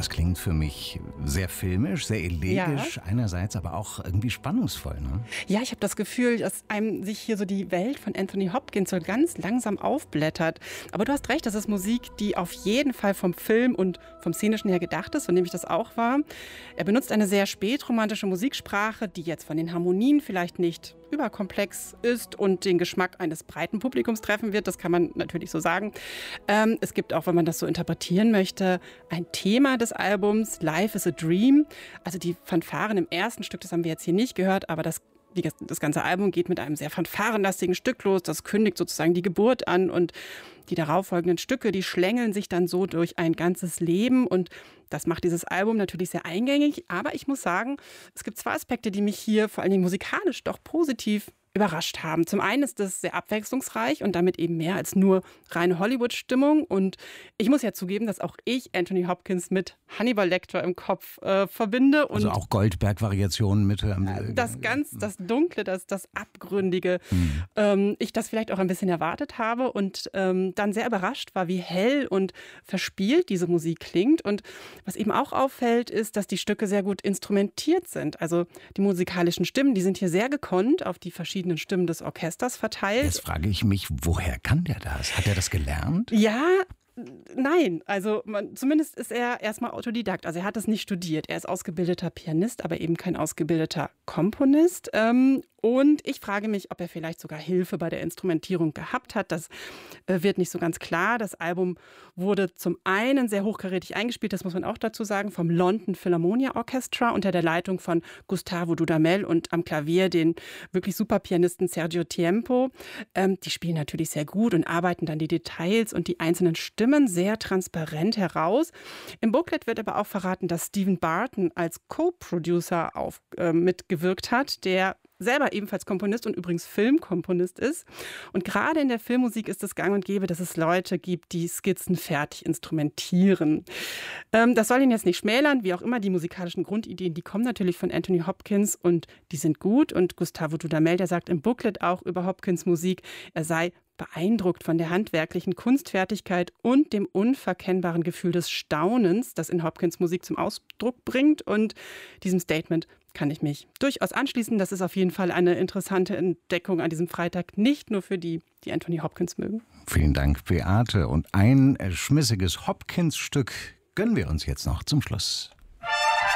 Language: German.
Das klingt für mich sehr filmisch, sehr elegisch, einerseits aber auch irgendwie spannungsvoll. Ne? Ja, ich habe das Gefühl, dass einem sich hier so die Welt von Anthony Hopkins so ganz langsam aufblättert. Aber du hast recht, das ist Musik, die auf jeden Fall vom Film und vom Szenischen her gedacht ist, so nehme ich das auch wahr. Er benutzt eine sehr spätromantische Musiksprache, die jetzt von den Harmonien vielleicht nicht überkomplex ist und den Geschmack eines breiten Publikums treffen wird. Das kann man natürlich so sagen. Es gibt auch, wenn man das so interpretieren möchte, ein Thema des Albums, Life is a Dream. Also die Fanfaren im ersten Stück, das haben wir jetzt hier nicht gehört, aber das ganze Album geht mit einem sehr fanfarenlastigen Stück los. Das kündigt sozusagen die Geburt an und die darauffolgenden Stücke, die schlängeln sich dann so durch ein ganzes Leben und das macht dieses Album natürlich sehr eingängig. Aber ich muss sagen, es gibt zwei Aspekte, die mich hier vor allen Dingen musikalisch doch positiv überrascht haben. Zum einen ist es sehr abwechslungsreich und damit eben mehr als nur reine Hollywood-Stimmung. Und ich muss ja zugeben, dass auch ich Anthony Hopkins mit Hannibal Lecter im Kopf verbinde. Und also auch Goldberg-Variationen mit. Das Dunkle, das Abgründige. Ich das vielleicht auch ein bisschen erwartet habe und dann sehr überrascht war, wie hell und verspielt diese Musik klingt. Und was eben auch auffällt, ist, dass die Stücke sehr gut instrumentiert sind. Also die musikalischen Stimmen, die sind hier sehr gekonnt auf die verschiedenen Stimmen des Orchesters verteilt. Jetzt frage ich mich, woher kann der das? Hat er das gelernt? Ja, nein. Also zumindest ist er erstmal Autodidakt. Also er hat es nicht studiert. Er ist ausgebildeter Pianist, aber eben kein ausgebildeter Komponist. Und ich frage mich, ob er vielleicht sogar Hilfe bei der Instrumentierung gehabt hat. Das wird nicht so ganz klar. Das Album wurde zum einen sehr hochkarätig eingespielt, das muss man auch dazu sagen, vom London Philharmonia Orchestra unter der Leitung von Gustavo Dudamel und am Klavier den wirklich super Pianisten Sergio Tiempo. Die spielen natürlich sehr gut und arbeiten dann die Details und die einzelnen Stimmen sehr transparent heraus. Im Booklet wird aber auch verraten, dass Stephen Barton als Co-Producer mitgewirkt hat, der selber ebenfalls Komponist und übrigens Filmkomponist ist. Und gerade in der Filmmusik ist es gang und gäbe, dass es Leute gibt, die Skizzen fertig instrumentieren. Das soll ihn jetzt nicht schmälern, wie auch immer. Die musikalischen Grundideen, die kommen natürlich von Anthony Hopkins und die sind gut. Und Gustavo Dudamel, der sagt im Booklet auch über Hopkins Musik, er sei beeindruckt von der handwerklichen Kunstfertigkeit und dem unverkennbaren Gefühl des Staunens, das in Hopkins Musik zum Ausdruck bringt. Und diesem Statement kann ich mich durchaus anschließen. Das ist auf jeden Fall eine interessante Entdeckung an diesem Freitag, nicht nur für die Anthony Hopkins mögen. Vielen Dank, Beate. Und ein schmissiges Hopkins-Stück gönnen wir uns jetzt noch zum Schluss.